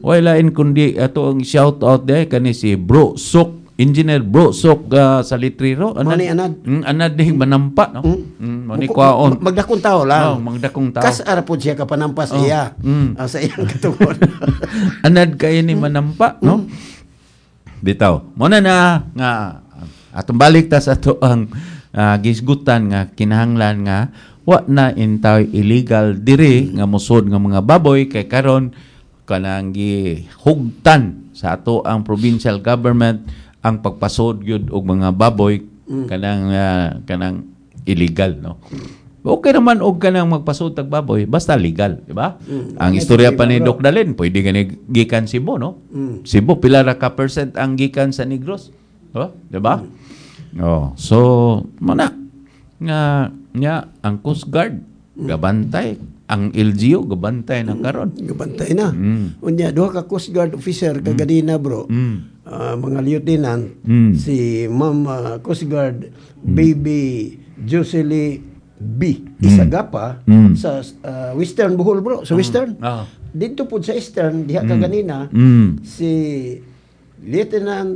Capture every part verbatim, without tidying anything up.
Wala in kundi ato ang shout out day kani si Bro Sok, Engineer Bro Sok uh, sa Litriro. Anad anad. Mm, anad ding manampa no. Mm. Mm, mani kwaon. Magdakong tao lang. Oh, magdakong tao. Kas ara pod siya kapanampas Oh. iya. Mm. Uh, sa iyang katungod. Anad kay ni manampa no. Bitaw. Mo na na nga atong balik ta sa ato ang uh, gisgutan nga kinahanglan nga wa na intay illegal diri nga musod nga mga baboy kay karon kanang gihugtan sa ato ang provincial government ang pagpasod gyud og mga baboy mm. kanang uh, kanang illegal no. Okay naman og kanang magpasod tag baboy basta legal, di ba? Mm. Ang istorya pa ni Doc Dalen pwede gani gikan Cebu no. Mm. Cebu pila ra ka percent ang gikan sa Negros. Oh, di ba? Mm. Oh, so mana nga nya ang Coast Guard gabantay, ang L G U gabantay na karon. Gabantay na. Mm. Unya duha ka Coast Guard officer kagadina bro. Mm. Uh, mga lieutenant Mm. si Ma'am uh, Coast Guard mm. Baby Jocelyn B Isagapa Mm. sa uh, Western Bohol bro, sa Western. Mm. Ah. Dito po sa Eastern diha ka Mm. ganina Mm. si Lieutenant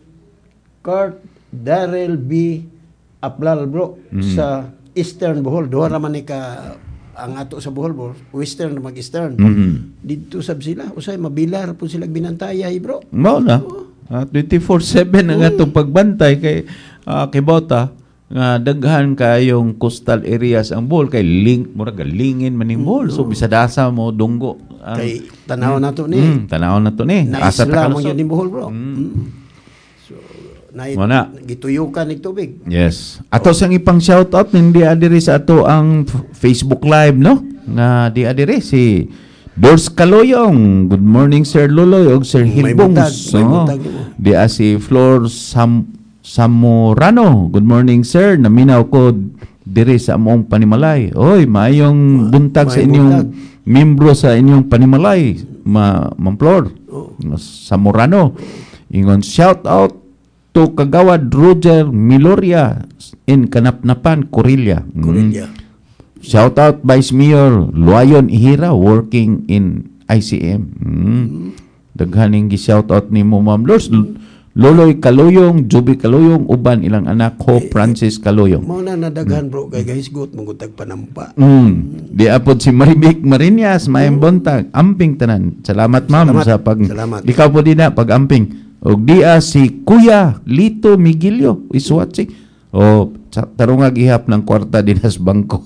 Kurt Darrell B Aplal bro Mm. sa Eastern Bohol. Duha ra man ni ka ang ato sa Bohol bro, Western mag Eastern. Mm. Dito sab sila usay mabilar po sila binantayay bro. Mao na. Uh, twenty-four seven ang atong pagbantay kay uh, kay Bota nga daghan kayong coastal areas ang Bohol kay link murag galingin man ning Bohol so bisadasa mo dunggo ang, Kay tanaw na to ni. mm, tanaw na to ni Na asa isla ta mo kalusot. yun ni Bohol bro. Mm. Mm. So na Wala. gituyukan ni tubig. Yes. Ato sang ipang shoutout hindi adiri sa ato ang f- Facebook Live no nga di adiri si Dors Kaloyong. Good morning Sir Loloy og Sir May Hilbong. buntag, may buntag mo. Di si Flor Sam Samorano. Good morning sir. Naminaw ko diri sa among panimalay. Oy, maayong buntag sa may inyong buntag. membro sa inyong panimalay. Ma Ma'am Flor. Oh. Samorano. Ingon shout out to Kagawad Roger Miloria in Kanapnapan, Corillia. Mm. Corillia. Shout out Vice Mayor Luayon Ihira working in I C M. Mm. Daghaning gi-shout out ni mo Ma'am Lors. Loloy Kaloyong, Juby Kaloyong, uban ilang anak ko Francis Kaloyong. Mao na nadaghan bro kay guys gut mangutag panampa. Mm. Di apod si Maribik Marinas, Mayang Bontag, amping tanan. Salamat ma'am Salamat. sa pag Salamat. ikaw po din na pag amping. Og dia si Kuya Lito Migilio is watching. O sa tarungag ihap ng kwarta din sa bangko.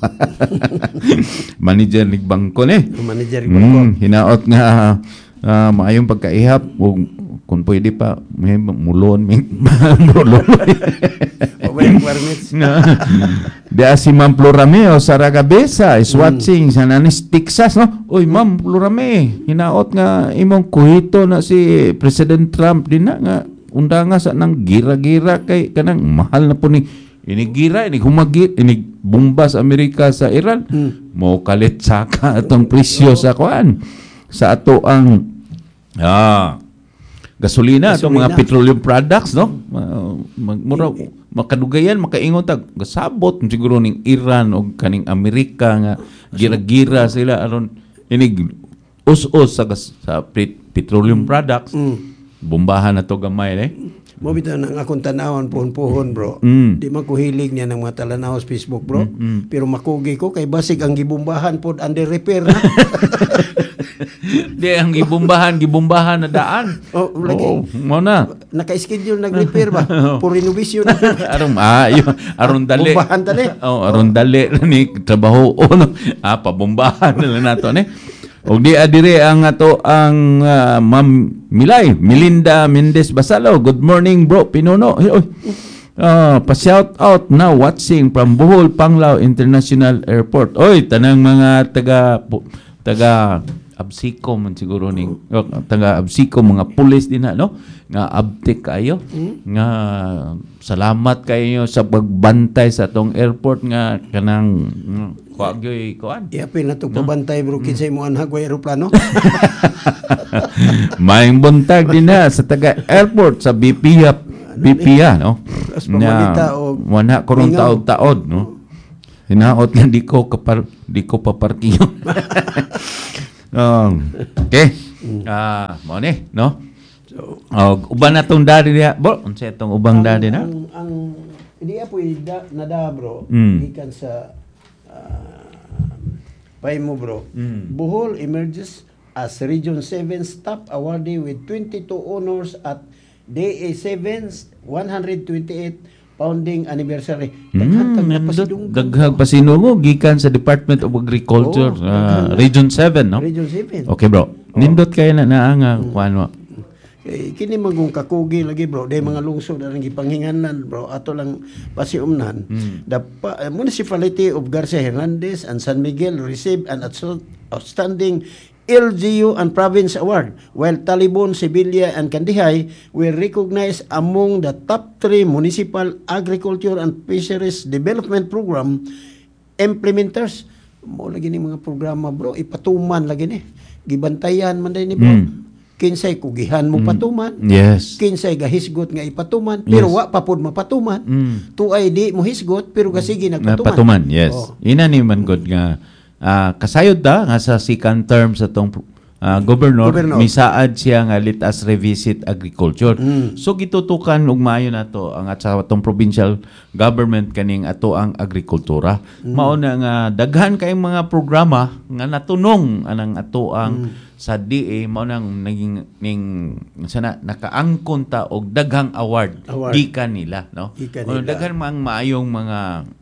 Manager ng bangko ni. Manager ko. Mm, hinaot nga uh, maayong pagkaihap ug kung pwede pa may mulon may mulon. O ba yung requirements? Dia si Ma'am Florameo Saragabesa is watching sa nanis Texas no. Oy Ma'am Florame, hinaot nga imong kuhito na si President Trump din na nga undanga sa nang gira-gira kay kanang mahal na po ni ini gira ini humagi ini bomba sa Amerika sa Iran. Hmm. Mo kalit saka atong presyo sa kuan sa ato ang ah gasolina, itong mga petroleum products, no? Magmura, makadugayan, makaingon tag, gasabot, siguro ning Iran o kaning Amerika nga, gira-gira sila, aron, inig, us-us sa, sa petroleum products, Mm. bombahan na to gamay, eh? Mo bitaw nang akong tanawan puhon-puhon bro. Mm. Di man ko hilig niya ng mga talanaw sa Facebook bro. Mm, mm. Pero makugi ko kay basig ang gibombahan pod under repair na. Di, ang gibombahan, gibombahan na daan. Oh, lagi. Oo, mo na. Naka-schedule nag-repair ba? For renovation. aron ah yun, aron dali. Bombahan tani. Oh, aron dali ni trabaho o no. Ah pabombahan na lang nato ni. Og di adire ang ato ang uh, Ma'am Milay, Melinda Mendez Basalo. Good morning bro Pinuno. Oy. Uh, pa-shout out now watching from Bohol Panglao International Airport. Oy, tanang mga taga taga Absiko man siguro ning oh, taga Absiko mga pulis din na no nga abtik kayo mm. nga salamat kayo sa pagbantay sa tong airport nga kanang kuagyoy kuan Iapil na to pabantay bro kinsay mo anhag wa eroplano. Maing buntag din na sa taga airport sa B P A B P A no As pamanita o wana kurong taod-taod no hinaot nga di ko kapar di ko paparkiyo. Um, okay. Ah, mo ni, no? So, Og uban na tong daddy niya, bro. Unsa itong ubang daddy na? Ang, ang hindi po da, nada bro, Mm. gikan sa uh, pay mo bro. Mm. Bohol emerges as Region seven top awardee with twenty-two honors at D A seven's one hundred twenty-eight founding anniversary. Daghang Mm, tag pasidunggan. daghang pasinungo gikan sa Department of Agriculture, Oo, ah, daghang- Region seven, no? Region seven. Okay, bro. Nindot kayo na na nga kuan mo. Eh, kini magong kakugi lagi bro, day mga lungsod na lang gipanghinganan bro, ato lang pasiumnan. Mm. The pa- uh, municipality of Garcia Hernandez and San Miguel received an outst- outstanding L G U and Province Award, while Talibon, Sevilla, and Candihay were recognized among the top three municipal agriculture and fisheries development program implementers. Mo lagi ni mga programa bro, ipatuman lagi ni. Gibantayan man day ni bro. Mm. Kinsay kugihan mo patuman. Yes. Kinsay gahisgot nga ipatuman, pero Yes. wa pa pud mapatuman. Mm. Tuay di mo hisgot pero kasigi nagpatuman. Napatuman, yes. Oh. Ina ni man good nga ah, kasayod da nga sa second term sa tong ah, governor, Governor. misaad siya nga let us revisit agriculture. Mm. So gitutukan og maayo nato ang at sa atong provincial government kaning ato ang agrikultura. Mm. Mao na nga daghan kay mga programa nga natunong anang ato ang Mm. sa D A mao nang naging ning sana nakaangkon ta og daghang award, Award. gikan nila, no? Gikan O, nila. daghan mang maayong mga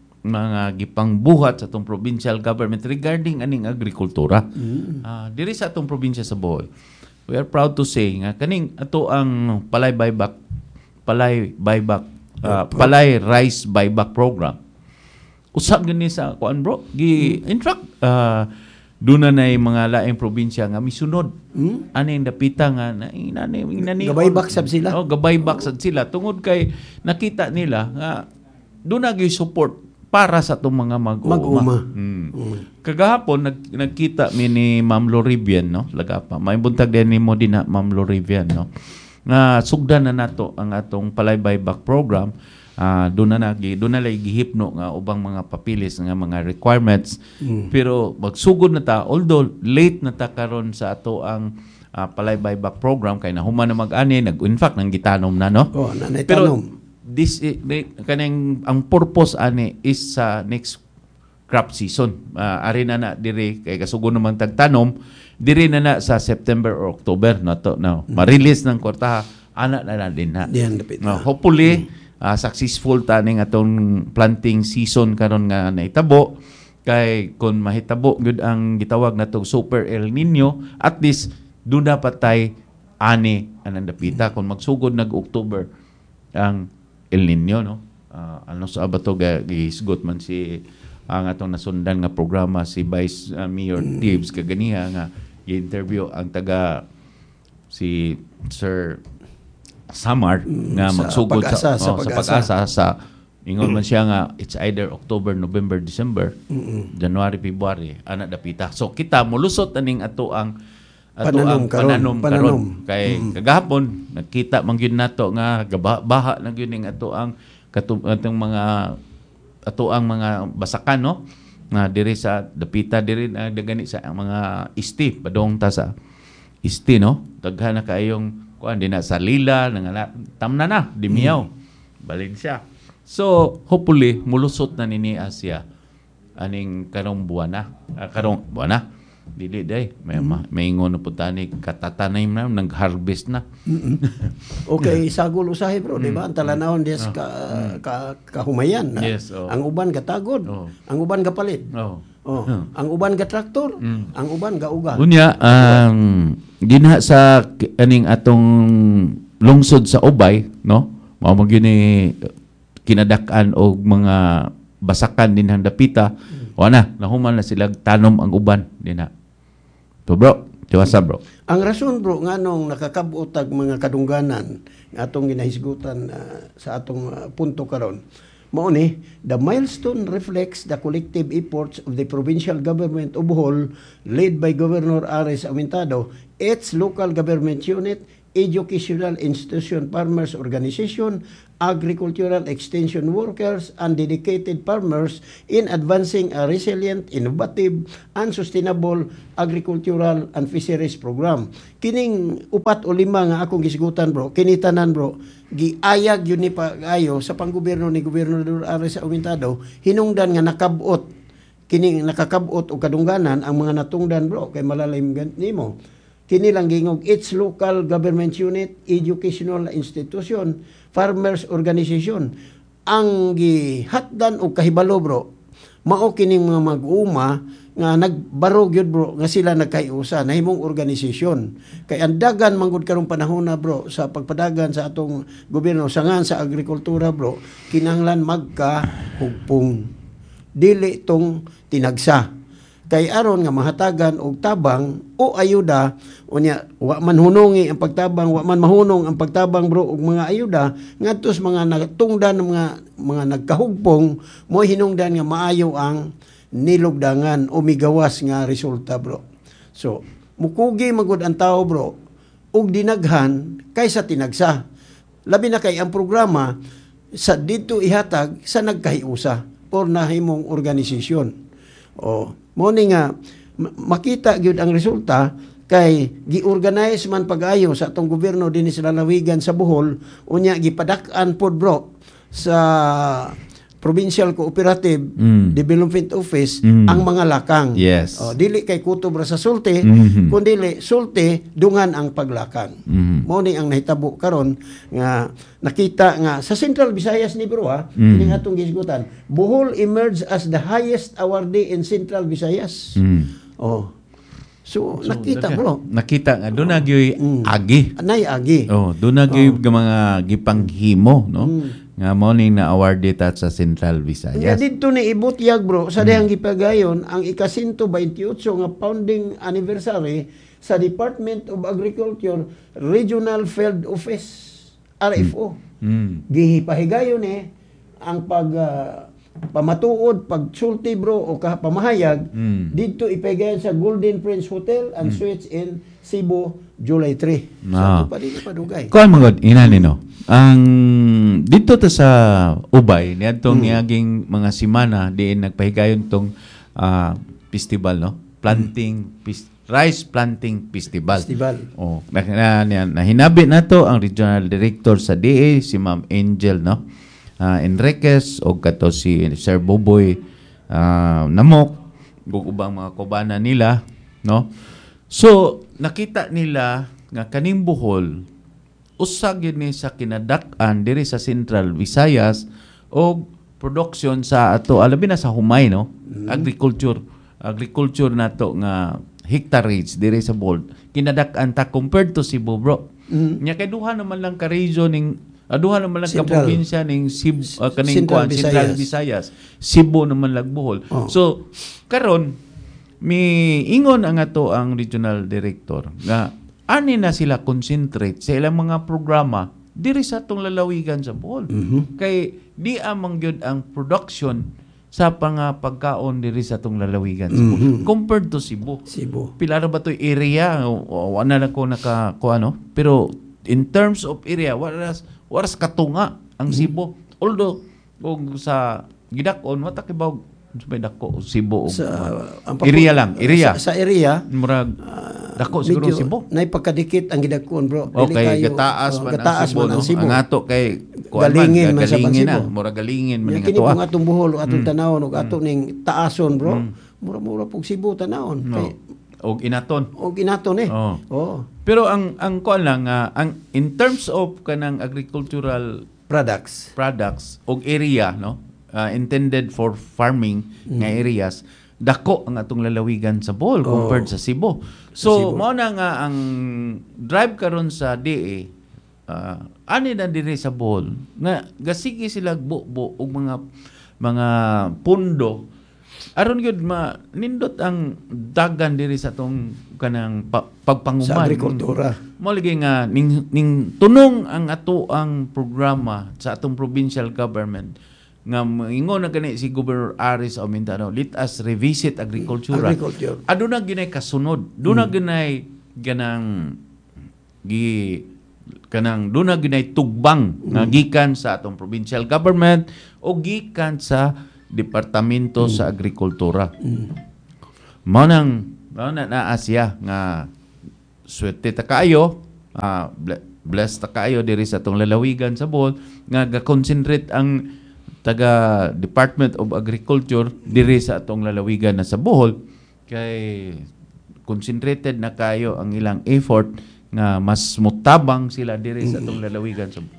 mga gipangbuhat sa atong provincial government regarding aning agrikultura. Mm. Ah, diri sa atong probinsya sa Bohol, we are proud to say nga kaning ato ang palay buyback palay buyback ah, palay rice buyback program. Usab gani sa kuan bro, gi in fact ah, doon na nay mga laing probinsya nga misunod. Hmm? Ani dapita nga na inani inani Gabaybak sab sila. Oh, gabaybak sad sila tungod kay nakita nila nga doon na gyud support para sa itong mga mag-uuma. Mag-uuma. Mm. Mm. Kagahapon, nag, nagkita mi ni Ma'am Lorivian, no? Lagapa. May buntag din ni mo din na Ma'am Lorivian, no? Nga sugdan na nato ang atong palay buyback program. Ah, doon na nagi, doon na lay gihipno nga ubang mga papilis nga mga requirements. Mm. Pero magsugod na ta, although late na ta karon sa ato ang ah, palay buyback program kay nahuman na mag-ani, nag in fact nang gitanom na, no? Oh, nanay Pero tanom. this eh, di- kanang ang purpose ani is sa next crop season. Uh, ari na na diri kay kasugo namang tagtanom diri na na sa September or October na to now. Ma-release ng kwartaha ana na na din na. Diyan dapit. Uh, hopefully uh, successful taning atong planting season karon nga naitabo kay kun mahitabo gud ang gitawag natong Super El Nino, at least doon dapat tay ani anang dapita kung magsugod nag October ang El Nino, no? Uh, ano sa abato ga gihisgot man si ang atong nasundan nga programa si Vice uh, Mayor Tibbs kaganiha nga i-interview ang taga si Sir Samar nga sa magsugod Pag-asa, sa oh, sa Pag-asa. pag-asa sa ingon man siya nga it's either October, November, December, January, February ana dapita. So kita molusot aning ato ang ato Pananom ang karon, pananom karon pananom. kay kagahapon nakita man gyud nato nga gaba- baha na gyud ning ato ang katu- atong mga ato ang mga basakan, no, nga diri sa dapita diri na dagani sa mga isti padong ta sa isti, no, daghan na kayong kuan din na sa lila nga tamna na dimiyaw balin siya. So hopefully mulusot na nini Asia aning karong buwan na ah, karong buwan na dili day may mm. may ingon na putani katatanay na nag-harvest na. Okay, sagol usahay bro, di ba? Ang talanawon des ka, ka kahumayan. na. Yes, oh. Ang uban katagod, Oh. ang uban kapalit. Oh. Oh, ang uban ga traktor, ang uban ga uga. Unya ang dinha sa ki- aning atong lungsod sa Ubay, no? Mao mo gini kinadak-an og mga basakan dinhang dapita. Wala nahuman na sila tanom ang uban dinha. So bro, tiwasa bro. Ang rason bro nganong nakakabot og mga kadungganan nga atong ginahisgutan ah, sa atong ah, punto karon. Mao ni, the milestone reflects the collective efforts of the provincial government of Bohol led by Governor Ares Amintado, its local government unit, educational institution, farmers organization, agricultural extension workers, and dedicated farmers in advancing a resilient, innovative, and sustainable agricultural and fisheries program. Kining upat o lima nga akong gisgutan bro, kinitanan bro, giayag yun ni pag-ayo sa panggobyerno ni Gobernador Ares sa Umentado, hinungdan nga nakabot, kining nakakabot o kadungganan ang mga natungdan bro, kay malalim nimo. Kini lang gingog, its local government unit, educational institution, farmers organization. Ang gihatdan o kahibalo bro, mao kining mga mag-uma nga nagbarog yun bro, nga sila nagkaiusa, na himong organisasyon. Kay andagan manggod karong panahon na bro, sa pagpadagan sa atong gobyerno, sangan sa agrikultura bro, kinahanglan magka-hugpong. Dili tong tinagsa. Kay aron nga mahatagan og tabang o ayuda unya wa man hunongi ang pagtabang, wa man mahunong ang pagtabang bro og mga ayuda ngadtos mga nagtungdan mga mga nagkahugpong mo hinungdan nga maayo ang nilugdangan o migawas nga resulta bro. So mukugi magud ang tao bro og dinaghan kaysa tinagsa. Labi na kay ang programa sa dito ihatag sa nagkahiusa or nahimong organisasyon. O mo ni nga makita gyud ang resulta kay giorganize man pag-ayo sa atong gobyerno dinhi sa lalawigan sa Bohol unya gipadak-an pod bro sa Provincial Cooperative Mm. Development Office Mm. ang mga lakang. Yes. O, dili kay kutob ra sa sulti, Mhm. kundi sulti dungan ang paglakang. Mhm. Mao ni ang nahitabo karon nga nakita nga sa Central Visayas ni bro ha, Mm. kining atong gisgutan. Bohol emerged as the highest awardee in Central Visayas. Mm. Oh. So, So, nakita daga- bro. Nakita nga doon na gyoy Mm. agi. Anay agi. Oh, doon na gyoy mga gipanghimo, no? Mm. Nga morning na award data sa Central Nga Visayas. dito ni ibutyag bro, sa dihang gipagayon ang ika-one twenty-eight nga founding anniversary sa Department of Agriculture Regional Field Office, R F O. Mm. Gihipahigayon eh ang pag ah, pamatuod, pagsulti bro o pamahayag Mm. dito ipahigayon sa Golden Prince Hotel and Suites in Cebu, July three. Ah. So, pa din padugay. Kuan magod ina nino. Ang dito to sa Ubay niadtong Mm. niaging mga semana diin nagpahigayon tong ah, festival no. Planting pis- Rice Planting Festival. Festival. Oh, na, na, na, nahinabi na to ang regional director sa D A si Ma'am Angel no. Ah, Enriquez o kato si Sir Boboy ah, Namok ug ubang mga kubana nila no. So nakita nila nga kaning Bohol usag yun ni sa kinadak-an diri sa Central Visayas o production sa ato alabi na sa humay no. Agriculture agriculture nato nga hectareage diri sa Bohol kinadak-an ta compared to Cebu bro. Mm. Nya kay duha naman lang ka region ning aduha naman lang ka Central. probinsya ning Cebu uh, kaning Central kuan Central Visayas. Visayas. Cebu naman lag Bohol. Oh. So karon mi ingon ang ato ang regional director nga ani na sila concentrate sa ilang mga programa diri sa atong lalawigan sa Bohol. Mhm. Kay di amang gyud ang production sa panga pagkaon diri sa atong lalawigan sa Bohol Mhm. compared to Cebu. Cebu. Pila ra ba to'y area? O, wala na ko naka, ko ano? Pero, in terms of area, waras, waras katunga ang Cebu. Although, kung sa gidakon, matakibaw, may dako, Cebu. o- Sa ang area lang, area. Sa, sa area Murag, dako siguro medyo Cebu. naipagkadikit ang gidakon bro. Dili Okay, kayo- gataas oh, man ang gataas Cebu, man no? ang Cebu. Ang ato kay, kuwan man, Galingin man sa galingin na. Cebu. Mura galingin man Nya yung kini ato. pong ah. atong Bohol o atong tanawon ug ato ning taason bro. Mura-mura pug Cebu tanawon. No. Kay O inaton. og inaton eh. Oh. Oh. Pero ang ang kuan lang nga ang in terms of kanang agricultural Products. products og area no uh, intended for farming nga Mm. areas dako ang atong lalawigan sa Bohol Oh. compared sa Cebu. Sa So Cebu. mao na nga ang drive karon sa D A uh, ani na diri sa Bohol nga gasigi sila bubo og mga mga pundo aron gyud ma nindot ang dagan diri sa tong kanang pa, pagpanguman Sa agrikultura. mo lagi nga ning, ning tunong ang ato ang programa sa atong provincial government nga ingon na gani si Governor Aris Aumentano, let us revisit agriculture. Agriculture. Aduna ginay kasunod. Duna ginay ganang gi kanang duna ginay tugbang nga gikan sa atong provincial government o gikan sa departamento mm. sa agrikultura. Mm. Mao nang mao na naa siya nga swerte ta kaayo, uh, blessed ta kaayo diri sa atong lalawigan sa Bohol nga ga-concentrate ang taga Department of Agriculture diri sa atong lalawigan na sa Bohol kay concentrated na kayo ang ilang effort nga mas mutabang sila diri sa atong lalawigan sa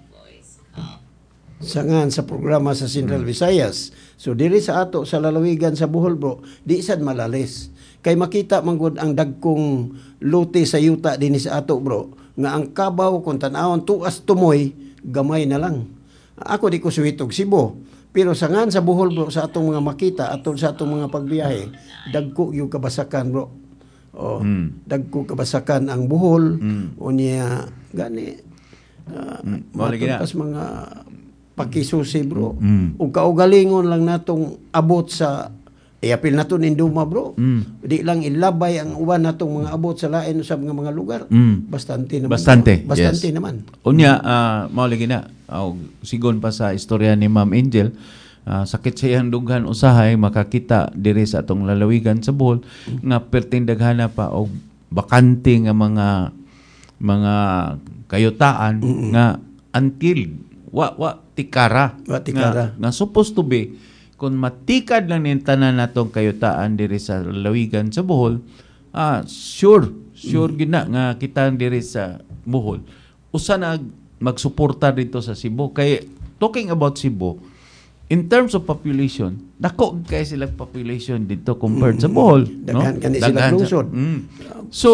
sangan sa programa sa Central Visayas. So diri sa ato sa lalawigan sa Bohol bro, di sad malalis. Kay makita man gud ang dagkong lote sa yuta dinhi sa ato bro, nga ang kabaw kung tan-awon tuas tumoy gamay na lang. Ako di ko suwitog Cebu, pero sangan sa Bohol bro sa atong mga makita atol sa atong mga pagbiyahe, dagko yung kabasakan bro. Oh, mm. dagko kabasakan ang Bohol mm. unya gani uh, mm. pas mga pakisusi bro. Mm. Ug kaugalingon lang natong abot sa iapil naton induma bro. Mm. Di lang ilabay ang uwan natong mga abot sa lain sa mga mga lugar. Mm. Bastante naman. Bastante. Bro. Bastante yes. naman. Unya uh, mao lagi na. Uh, sigon pa sa istorya ni Ma'am Angel. Uh, sakit sa iyang dughan usahay makakita diri sa atong lalawigan sa Bohol mm. nga perting daghana pa og bakante nga mga mga kayutaan mm-mm. nga until wa wa tikara, wa tikara. Nga, nga supposed to be kung matikad lang nin tanan natong kayutaan diri sa lalawigan sa Bohol, ah sure sure mm. gina nga kita diri sa Bohol usa na magsuporta dito sa Cebu. Kay talking about Cebu, in terms of population, dako kay sila population dito compared mm. sa Bohol, daghan no? kani sila lungsod. Mm. So,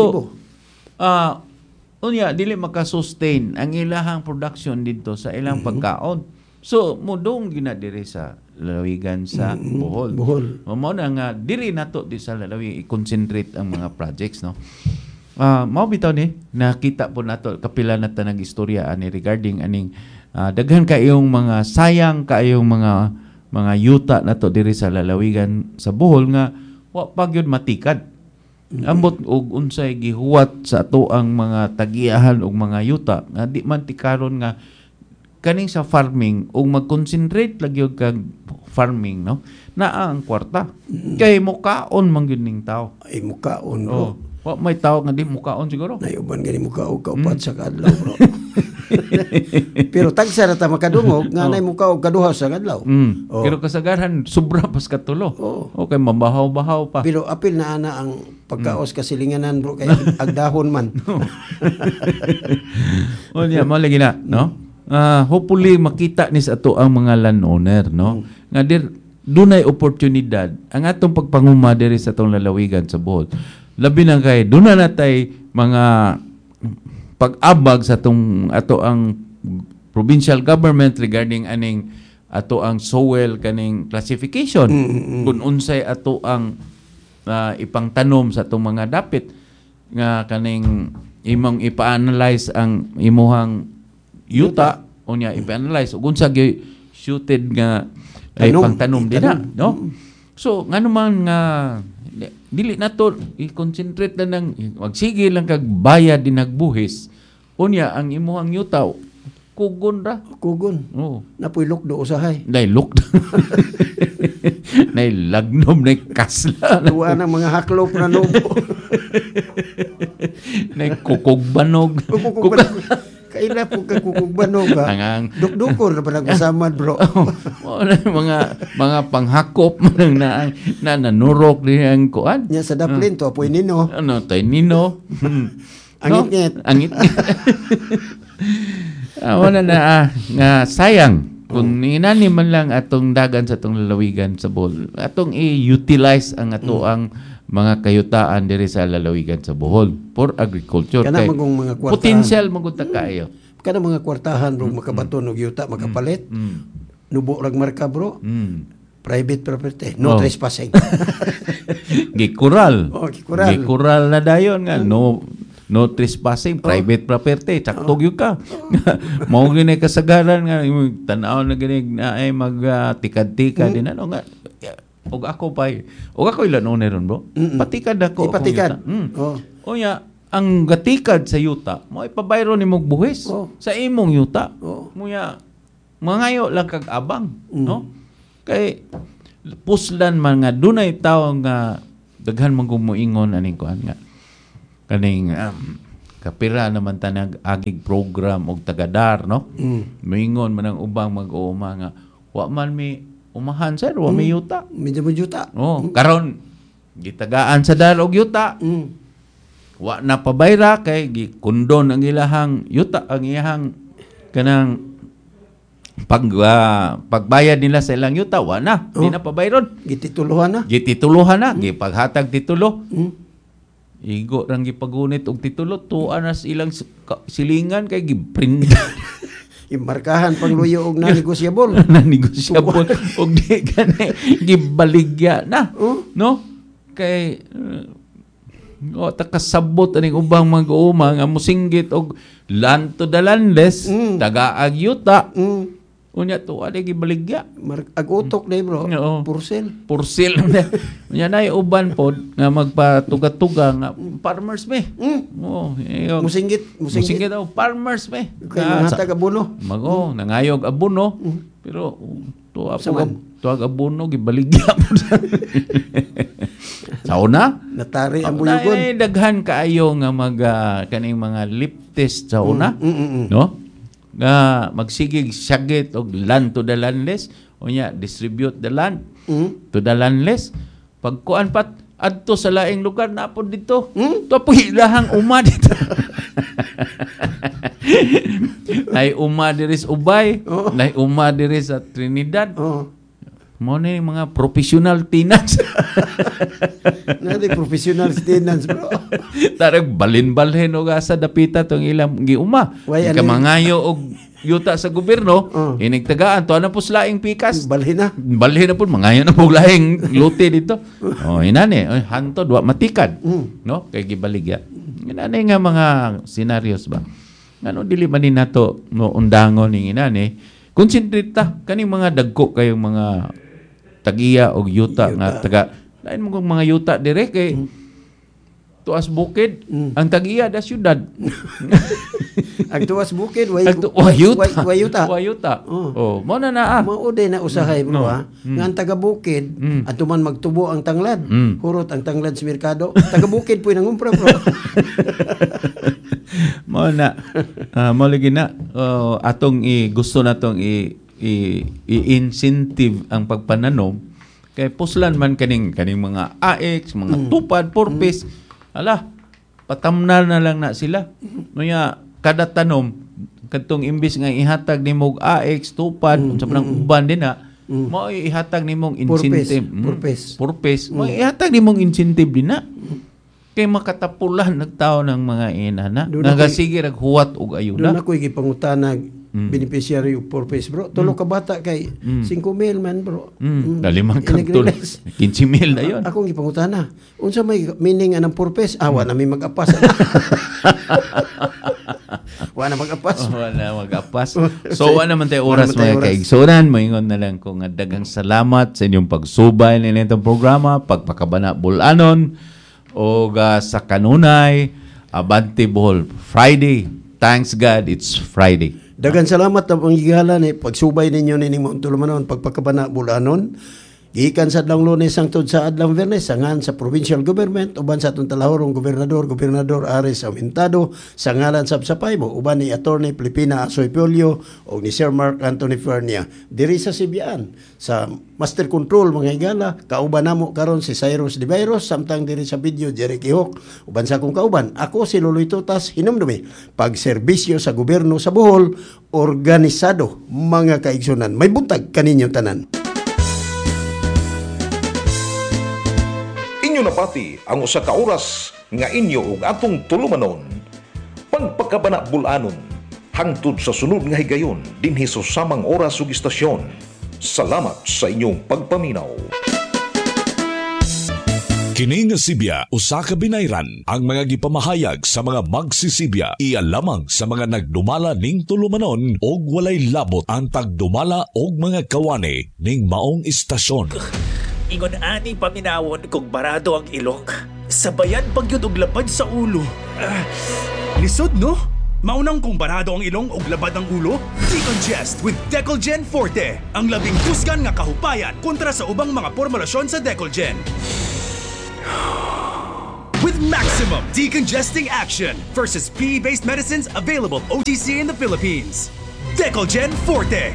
ah uh, unya dili maka-sustain ang ilahang production dito sa ilang mm-hmm. pagkaon. So, mudong gina diri sa lalawigan sa mm-hmm. Bohol. Bohol. Mao na nga diri nato di sa lalawigan i-concentrate ang mga projects, no. Ah, uh, mao bitaw ni nakita po nato kapila na tanang istorya ani regarding aning Uh, daghan kayong mga sayang kayong mga mga yuta nato diri sa lalawigan sa Bohol nga wa pa gyud matikad. Mm-hmm. Ambot og unsay gihuwat sa ato ang mga tagiahan og mga yuta nga di man tikaron nga kaning sa farming og mag-concentrate lagi og kag farming, no, naa ang kwarta. Mm-hmm. Kay mukaon man gyud ning tao. Ay mukaon bro. Oh, wa may tao nga di mukaon siguro. Nayuban gani mukaon kaupat mm. sa kadlaw bro. Pero tagsa na ta makadungog nga oh. nay muka og kaduha sa kadlaw. Mm. Oh. Pero kasagaran sobra pas katulo. Oh. Okay, mabahaw-bahaw pa. Pero apil na ana ang pagkaos mm. kasilinganan bro kay agdahon man. O niya mo lagi na, no? Uh, hopefully makita ni sa ato ang mga landowner, no? Mm. Nga dir dunay oportunidad ang atong pagpanguma diri sa atong lalawigan sa Bohol. Labi na kay duna natay mga pag-abag sa atong ato ang provincial government regarding aning ato ang soil kaning classification mm-hmm. kung unsay ato ang uh, ipangtanom sa atong mga dapit nga kaning imong ipa-analyze ang imuhang yuta unya ipa-analyze ug unsa gyud suited nga ay pangtanom dinha, no? So ngano man nga dili nato i-concentrate na nang magsige lang kag bayad din nagbuhis unya ang imuhang yuta kugon ra kugon oh napoy lukdo usahay nay lukdo nay lagnom nay kasla tuwa ng mga haklop na lobo nay kukugbanog kaila po ka kukugbanog ha angang dukdukor na pa nagmasamad bro oh, mga mga panghakop man na na nanurok din ang kuan nya sa daplin to apoy nino ano tay nino angit-ngit angit wala na ah, nga sayang kung oh. inani man lang atong dagan sa atong lalawigan sa Bohol atong i-utilize ang ato ang mga kayutaan diri sa lalawigan sa Bohol for agriculture. Kana magong mga kwartahan. Potential magud kayo. Kana mga kwartahan bro, mm. makabaton og yuta, makapalit. Mm. Nubo rag marka bro. Mm. Private property, no oh. trespassing. Gikural. Oh, gikural. Gikural na dayon nga no no trespassing, private oh. property, caktog oh. yun ka. Mao gini kasagaran nga tan-aw na gini na ay mag uh, tikad-tikad mm. din ano nga. Og ako pa og ako ilan ron bro. Mm-mm. Patikad ako. Ipatikad. Mm. Oh. O ya ang gatikad sa yuta, mo ipabayro ni mong buhis Oh. sa imong yuta. Oh. Muya, mangayo lang kag abang. Mm. No? Kay, puslan man nga, dunay tao nga, daghan man gumuingon, aning kuan nga, kaning, um, kapira naman tanag agig program og tagadar, no? Mm. Moingon man ang ubang mag-uuma nga, wa man mi umahan sir, wa mi yuta. Medyo mo juta. Oh, karon gitagaan sa dar og yuta. Mm. Wa na pabayra kay gikundon ang ilahang yuta, ang iyahang kanang pag uh, pagbayad nila sa ilang yuta, wa na, Oh. di na pabayron. Gitituluhan na. Gitituluhan na, gipaghatag titulo. Mm. Igo rang gipagunit og titulo, tuan na sa ilang s- ka- silingan kay giprinda Imarkahan pang luyo og na-negosyable. na negosyable og di gani gibaligya na. Oh. No? Kay uh, o takasabot aning ubang mag-uuma nga mosinggit og land to the landless, Mm. tagaag yuta. Mm. Unya to ade gibaligya. Mar- ag-utok na bro. Oo. Purcell. Pursil na. Unya nay uban pod nga magpatuga-tuga nga farmers me. Mm. Oh, iyo. Musinggit. Musinggit. Musinggit daw farmers me. Kaya Nga mga sa- taga-buno. Mago, nangayog abono. Pero tuwa po Saman. tuwag abono gibaligya po. Sa una, Natari ang na, buyugon. eh, daghan kaayo nga mag ah, kaning mga lip test sa una, Mm, mm, mm. no? Nga magsigig syagit og land to the landless, unya distribute the land Mm. to the landless. Pagkuan pat adto sa laing lugar na po dito. Mm. To po ilahang uma dito. Nay uma diri sa Ubay, Oo. nay uma diri sa Trinidad. Oh. Mo ni mga professional tenants. Nadi professional tenants bro. Tarag balin-balhin og asa dapita tong ilang giuma. Why, Ika ano- mangayo og yuta sa gobyerno, Oh. inigtagaan to na po laing pikas. Balhin na. Balhin na po mangayo na po laing luti dito. Oh, inani, oy hantod wa matikad. Mm. No? Kay gibaligya. Inani nga mga scenarios ba. Ano dili man ni nato no undangon ning inani. Concentrate ta kaning mga dagko kayong mga tagiya og yuta, Yuta. nga taga lain mo kung mga yuta dire kay tuas bukid Mm. ang tagiya da syudad. Ang tuwas bukid way Ang tu- wa yuta. way- way yuta. Wa yuta. Oh. Oh, mo na na ah. Mauday na usahay bro No. ha. Nga ang taga-bukid, Mm. ato man magtubo ang tanglad. Mm. Hurot ang tanglad sa merkado. Taga-bukid po nangumpra bro. Mo na. Ah, mo lagi na oh, atong i gusto natong i i- i-incentive ang pagpananom kay puslan man kaning kaning mga A X, mga tupad, purpose. Ala, patamnal na lang na sila. Nuya kada tanom kadtong imbis nga ihatag nimo og A X, tupad, unsa man ang uban din na, Mm. mo ihatag nimong Purpose, incentive. Mm, purpose. Purpose. Mo ihatag nimong incentive din na. Kay makatapulan nagtao ng mga ina na Doon nagasige rag huwat og ayuda. Doon ako gipangutana beneficiary of purpose bro. Tulo ka bata kay cinco mil man bro. Mm. Mm. Dalimang kang tul. Inag-realize. quince mil na yun. Akong gipangutana. Unsa may meaning anang purpose? Awa na may mag-apas. Wa na mag-apas. Oh, wala mag-apas. So, wala naman tayo oras Wala naman tayo mga oras. kaigsunan. Maingon na lang ko nga dagang salamat sa inyong pagsubay na itong programa, pagpakabana bulanon, o ga sa kanunay, Abante Bohol. Friday. Thanks God, it's Friday. Dagan salamat ang pangigalan eh pagsubay ninyo nining Mount Tulumanon pagpakabana bulanon. Gikan sa adlang Lunes hangtod sa adlang Biyernes sangan sa provincial government uban sa atong talahorong gobernador gobernador Ares Aumentado sa ngalan sa Sapay mo uban ni Attorney Filipina Asoy Polio o ni Sir Mark Anthony Fernia diri sa Sibian sa Master Control mga higala kauban namo karon si Cyrus Dibayros samtang diri sa video Jerry Kihok uban sa akong kauban ako si Luloy Tutas hinumdumi pagserbisyo sa gobyerno sa Bohol organisado mga kaigsunan may buntag kaninyong tanan. Inyo napati ang usa ka oras nga inyo ug atong tulumanon. Pagpakabana bulanon hangtod sa sunod nga higayon dinhi sa samang oras ug istasyon. Salamat sa inyong pagpaminaw. Kini nga Sibya usa ka binayran ang mga gipamahayag sa mga magsisibya iya lamang sa mga nagdumala ning tulumanon og walay labot ang pagdumala og mga kawani ning maong istasyon. Ingon ani paminawon kung barado ang ilok. Sabayan pagyud og labad sa ulo. Ah, lisod no? Maunang kumparado ang ilong og labad ang ulo? Decongest with Decolgen Forte. Ang labing husgan nga kahupayan kontra sa ubang mga formulasyon sa Decolgen. With maximum decongesting action versus P E-based medicines available O T C in the Philippines. Decolgen Forte.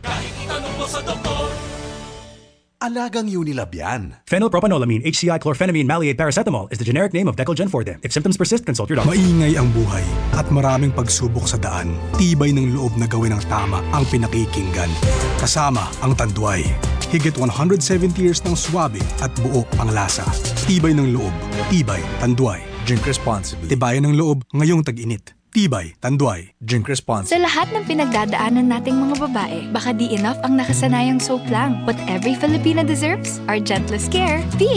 Alagang Unilab yan. Phenylpropanolamine, H C I, chlorphenamine, maleate, paracetamol is the generic name of Decolgen Forte. If symptoms persist, consult your doctor. Maingay ang buhay at maraming pagsubok sa daan. Tibay ng loob na gawin ang tama ang pinakikinggan. Kasama ang Tanduay. Higit one hundred seventy years ng swabe at buo ang lasa. Tibay ng loob. Tibay, Tanduay. Drink responsibly. Tibayan ng loob ngayong tag-init. Tibay, Tanduay. Drink Sa responsibly. lahat ng pinagdadaanan nating mga babae, baka di enough ang nakasanayang soap lang. What every Filipina deserves, our gentlest care, P